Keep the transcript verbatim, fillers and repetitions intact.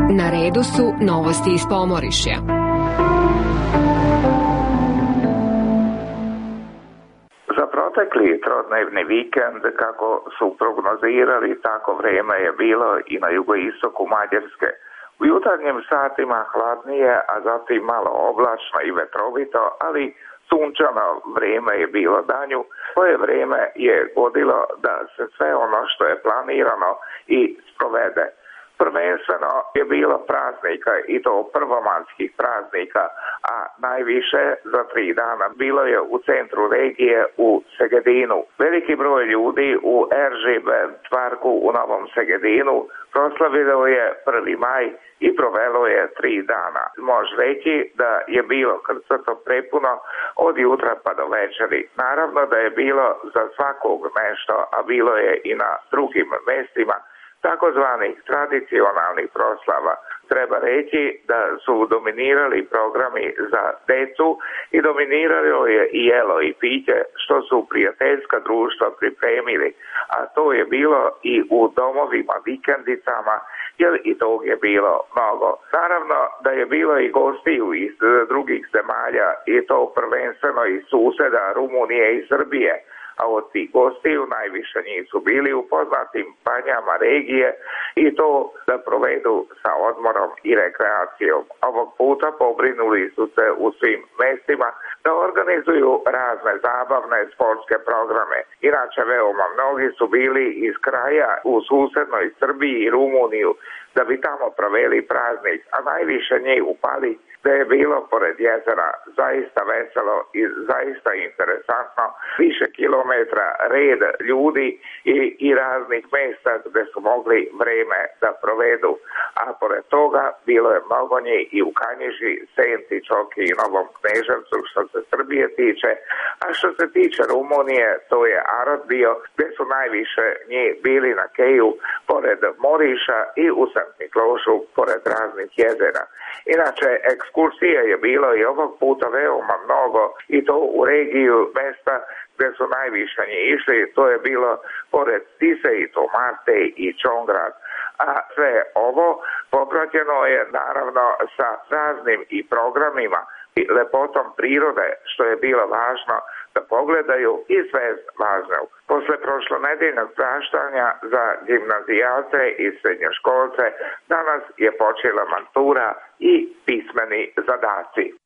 Na redu su novosti iz Pomorišja. Za protekli trodnevni vikend, kako su prognozirali, tako vrijeme je bilo i na jugoistoku Mađarske. U jutarnjim satima hladnije, a zatim malo oblačno i vetrovito, ali sunčano vrijeme je bilo danju, koje vrijeme je godilo da se sve ono što je planirano i sprovede. Prvenstveno je bilo praznika, i to prvomanskih praznika, a najviše za tri dana bilo je u centru regije u Segedinu. Veliki broj ljudi u Eržibet parku u Novom Segedinu proslavilo je prvi maj i provelo je tri dana. Može reći da je bilo krcato prepuno od jutra pa do večeri. Naravno da je bilo za svakog nešto, a bilo je i na drugim mjestima takozvanih tradicionalnih proslava. Treba reći da su dominirali programi za decu i dominiralo je i jelo i piće što su prijateljska društva pripremili, a to je bilo i u domovima, vikendicama, jer i tog je bilo mnogo. Naravno da je bilo i gostiju iz drugih zemalja, i to prvenstveno iz suseda Rumunije i Srbije, a od tih gostiju najviše njih su bili u poznatim banjama regije, i to da provedu sa odmorom i rekreacijom. Ovog puta pobrinuli su se u svim mjestima da organizuju razne zabavne sportske programe. Inače, veoma mnogi su bili iz kraja u susednoj Srbiji i Rumuniju da bi tamo proveli praznik, a najviše njih upali da je bilo pored jezera zaista veselo i zaista interesantno. Više kilometra red ljudi i, i raznih mjesta gdje su mogli vrijeme da provedu. A pored toga bilo je mnogo njih i u Kanjiži, Senti, Čoki i Novom Kneževcu što se Srbije tiče. A što se tiče Rumunije, to je Arad bio, gdje su najviše njih bili na Keju pored Moriša i u Sankt Miklošu pored raznih jezera. Inače, ekskursija je bilo i ovog puta veoma mnogo, i to u regiju mesta gdje su najviše njih išli. To je bilo pored Tise i to Marte i Čongrad. A sve ovo popraćeno je naravno sa raznim i programima i lepotom prirode, što je bilo važno da pogledaju i sve važno. Posle prošlonedjeljnog praštanja za gimnazijalce i srednjoškolce danas je počela matura i pismeni zadaci.